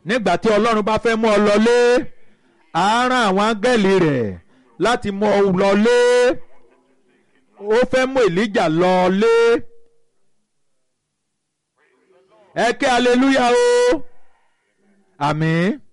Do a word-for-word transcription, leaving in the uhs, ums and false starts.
nígbà tí ọlọ́run bá fẹ́ mú ọ lọlé á rán àwọn áńgẹ́lì rẹ̀ láti mú ọ lọlé. Ó fẹ́ mú Èlíjà lọlé. Ẹ ké hallelujah o. Àmín.